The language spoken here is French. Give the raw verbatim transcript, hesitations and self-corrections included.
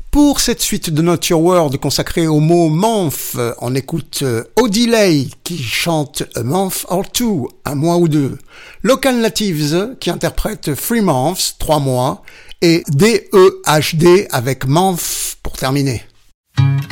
Pour cette suite de Not Your Word consacrée au mot month, on écoute Odilei qui chante A Month or Two, un mois ou deux. Local Natives qui interprète Three Months, trois mois, et D E H D avec Month pour terminer.